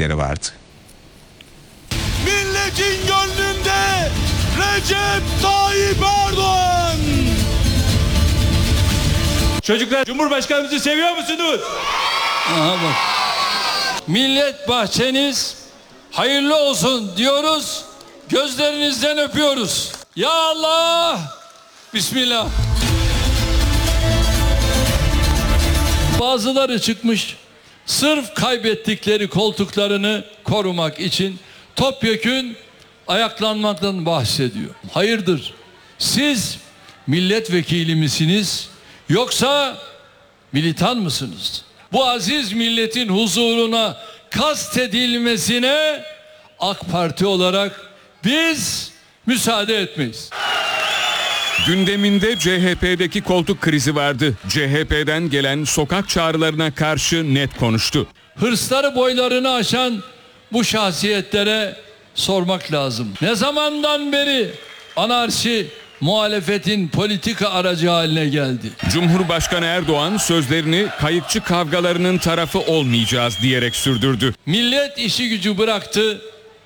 tepkileri vardı. Milletin gönlünde Recep Tayyip Erdoğan. Çocuklar, Cumhurbaşkanımızı seviyor musunuz? Aha bak. Millet bahçeniz hayırlı olsun diyoruz. Gözlerinizden öpüyoruz. Ya Allah! Bismillah. Bazıları çıkmış sırf kaybettikleri koltuklarını korumak için topyekün ayaklanmaktan bahsediyor. Hayırdır? Siz milletvekili misiniz yoksa militan mısınız? Bu aziz milletin huzuruna kastedilmesine AK Parti olarak biz müsaade etmeyiz. Gündeminde CHP'deki koltuk krizi vardı. CHP'den gelen sokak çağrılarına karşı net konuştu. Hırsları boylarını aşan bu şahsiyetlere sormak lazım. Ne zamandan beri anarşi muhalefetin politika aracı haline geldi? Cumhurbaşkanı Erdoğan sözlerini kayıkçı kavgalarının tarafı olmayacağız diyerek sürdürdü. Millet işi gücü bıraktı.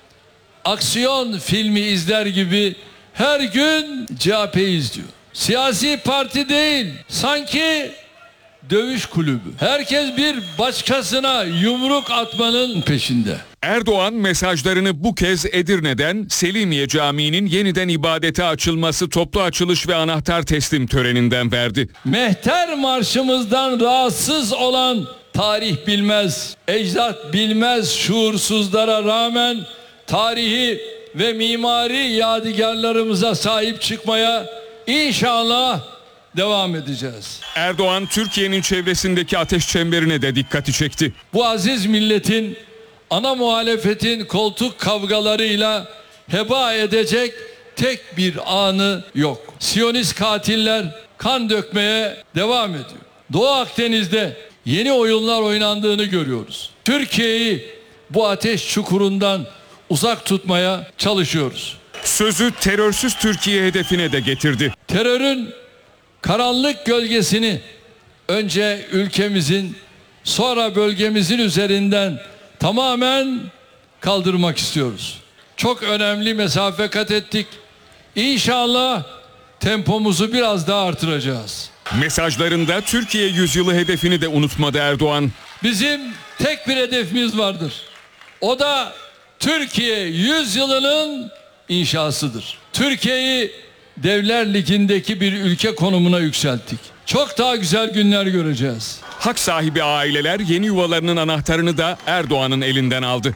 Aksiyon filmi izler gibi her gün CHP'yi izliyor. Siyasi parti değil, sanki dövüş kulübü. Herkes bir başkasına yumruk atmanın peşinde. Erdoğan mesajlarını bu kez Edirne'den Selimiye Camii'nin yeniden ibadete açılması toplu açılış ve anahtar teslim töreninden verdi. Mehter marşımızdan rahatsız olan tarih bilmez, ecdat bilmez şuursuzlara rağmen tarihi ve mimari yadigarlarımıza sahip çıkmaya inşallah devam edeceğiz. Erdoğan Türkiye'nin çevresindeki ateş çemberine de dikkati çekti. Bu aziz milletin ana muhalefetin koltuk kavgalarıyla heba edecek tek bir anı yok. Siyonist katiller kan dökmeye devam ediyor. Doğu Akdeniz'de yeni oyunlar oynandığını görüyoruz. Türkiye'yi bu ateş çukurundan uzak tutmaya çalışıyoruz. Sözü terörsüz Türkiye hedefine de getirdi. Terörün karanlık gölgesini önce ülkemizin sonra bölgemizin üzerinden tamamen kaldırmak istiyoruz. Çok önemli mesafe kat ettik. İnşallah tempomuzu biraz daha artıracağız. Mesajlarında Türkiye yüzyılı hedefini de unutmadı Erdoğan. Bizim tek bir hedefimiz vardır. O da Türkiye yüzyılının inşasıdır. Türkiye'yi Devler Ligi'ndeki bir ülke konumuna yükselttik. Çok daha güzel günler göreceğiz. Hak sahibi aileler yeni yuvalarının anahtarını da Erdoğan'ın elinden aldı.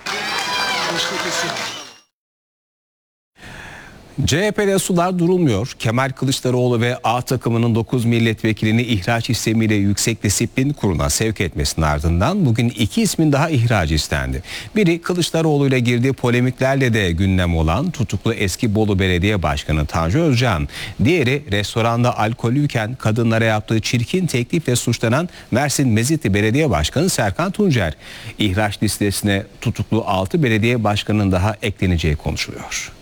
CHP'de sular durulmuyor. Kemal Kılıçdaroğlu ve A takımının 9 milletvekilini ihraç istemiyle Yüksek Disiplin Kurulu'na sevk etmesinin ardından bugün 2 ismin daha ihracı istendi. Biri Kılıçdaroğlu ile girdiği polemiklerle de gündem olan tutuklu eski Bolu Belediye Başkanı Tanju Özcan. Diğeri restoranda alkollüyken kadınlara yaptığı çirkin teklifle suçlanan Mersin Mezitli Belediye Başkanı Serkan Tuncer. İhraç listesine tutuklu 6 belediye başkanının daha ekleneceği konuşuluyor.